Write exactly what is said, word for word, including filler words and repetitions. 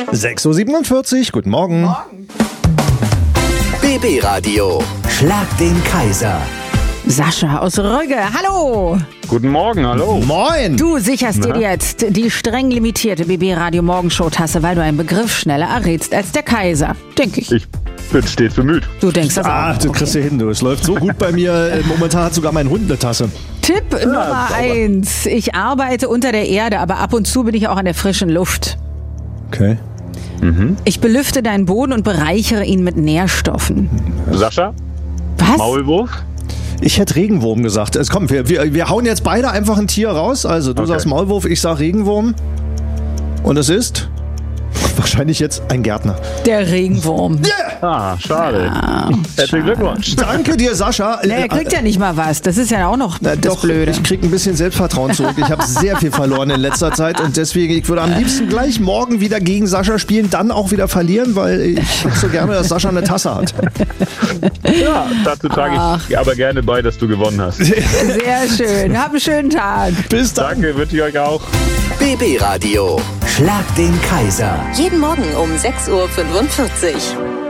sechs Uhr siebenundvierzig, guten Morgen. Morgen. B B-Radio, Schlag den Kaiser. Sascha aus Rügge, hallo! Guten Morgen, hallo. Moin. Du sicherst dir Na? jetzt die streng limitierte B B-Radio Morgenshow-Tasse, weil du einen Begriff schneller errätst als der Kaiser. Denke ich. Ich bin stets bemüht. Du denkst das Ah, auch. du kriegst hier hin, du. Es läuft so gut bei mir. Äh, Momentan hat sogar mein Hund eine Tasse. Tipp Nummer sauber. eins. Ich arbeite unter der Erde, aber ab und zu bin ich auch an der frischen Luft. Okay. Ich belüfte deinen Boden und bereichere ihn mit Nährstoffen. Sascha, Was? Maulwurf? Ich hätte Regenwurm gesagt. Es kommt, wir, wir, wir hauen jetzt beide einfach ein Tier raus. Also du Okay. sagst Maulwurf, ich sag Regenwurm. Und es ist wahrscheinlich jetzt ein Gärtner. Der Regenwurm. Ah, schade. Herzlichen Glückwunsch. Danke dir, Sascha. Na, er kriegt ja nicht mal was. Das ist ja auch noch Na, das doch, Blöde. ich krieg ein bisschen Selbstvertrauen zurück. Ich habe sehr viel verloren in letzter Zeit und deswegen, ich würde am liebsten gleich morgen wieder gegen Sascha spielen, dann auch wieder verlieren, weil ich hätte so gerne, dass Sascha eine Tasse hat. Ja, dazu trage ich aber gerne bei, dass du gewonnen hast. Sehr schön. Hab einen schönen Tag. Bis dann. Danke, wünsche ich euch auch. B B-Radio, Schlag den Kaiser. Jeden Morgen um sechs Uhr fünfundvierzig.